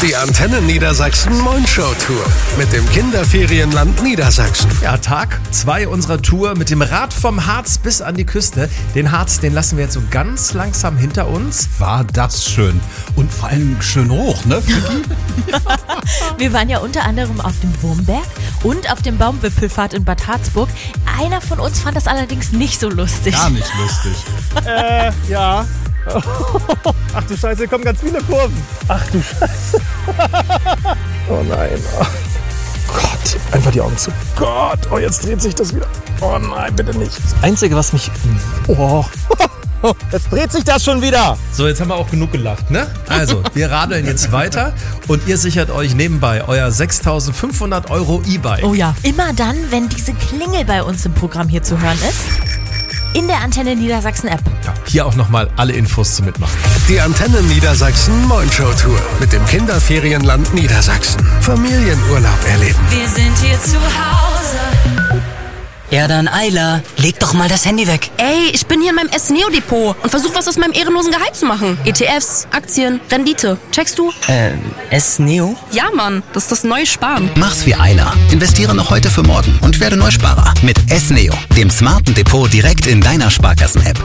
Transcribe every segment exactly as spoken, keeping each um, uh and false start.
Die Antenne Niedersachsen Moin-Show Tour mit dem Kinderferienland Niedersachsen. Ja, Tag zwei unserer Tour mit dem Rad vom Harz bis an die Küste. Den Harz, den lassen wir jetzt so ganz langsam hinter uns. War das schön. Und vor allem schön hoch, ne? Wir waren ja unter anderem auf dem Wurmberg und auf dem Baumwipfelfahrt in Bad Harzburg. Einer von uns fand das allerdings nicht so lustig. Gar nicht lustig. Äh, ja. Ach du Scheiße, hier kommen ganz viele Kurven. Ach du Scheiße. Oh nein. Oh Gott, einfach die Augen zu. Gott, oh jetzt dreht sich das wieder. Oh nein, bitte nicht. Das Einzige, was mich... Oh, jetzt dreht sich das schon wieder. So, jetzt haben wir auch genug gelacht, ne? Also, wir radeln jetzt weiter und ihr sichert euch nebenbei euer sechstausendfünfhundert Euro E-Bike. Oh ja, immer dann, wenn diese Klingel bei uns im Programm hier zu hören ist. In der Antenne Niedersachsen App. Ja, hier auch nochmal alle Infos zum Mitmachen. Die Antenne Niedersachsen Moin-Show Tour mit dem Kinderferienland Niedersachsen. Familienurlaub erleben. Wir sind hier zu Hause. Ja dann, Ayla, leg doch mal das Handy weg. Ey, ich bin hier in meinem S-Neo-Depot und versuche was aus meinem ehrenlosen Gehalt zu machen. E T Fs, Aktien, Rendite. Checkst du? Ähm, S-Neo? Ja, Mann, das ist das neue Sparen. Mach's wie Ayla. Investiere noch heute für morgen und werde Neusparer mit S-Neo, dem smarten Depot direkt in deiner Sparkassen-App.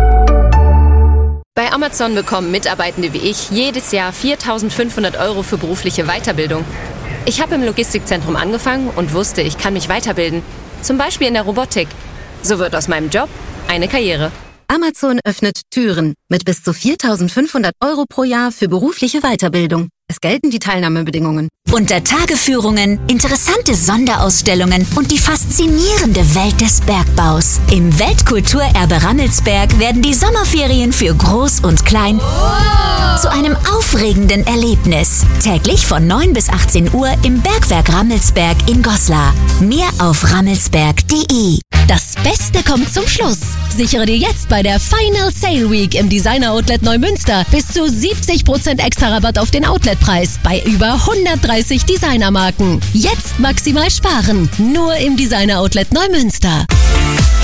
Bei Amazon bekommen Mitarbeitende wie ich jedes Jahr viertausendfünfhundert Euro für berufliche Weiterbildung. Ich habe im Logistikzentrum angefangen und wusste, ich kann mich weiterbilden. Zum Beispiel in der Robotik. So wird aus meinem Job eine Karriere. Amazon öffnet Türen mit bis zu viertausendfünfhundert Euro pro Jahr für berufliche Weiterbildung. Es gelten die Teilnahmebedingungen. Unter Tageführungen, interessante Sonderausstellungen und die faszinierende Welt des Bergbaus. Im Weltkulturerbe Rammelsberg werden die Sommerferien für Groß und Klein zu einem aufregenden Erlebnis. Täglich von neun bis achtzehn Uhr im Bergwerk Rammelsberg in Goslar. Mehr auf rammelsberg punkt de. Das Beste kommt zum Schluss. Sichere dir jetzt bei der Final Sale Week im Designer Outlet Neumünster bis zu siebzig Prozent extra Rabatt auf den Outletpreis bei über hundertdreißig Designermarken. Jetzt maximal sparen. Nur im Designer Outlet Neumünster.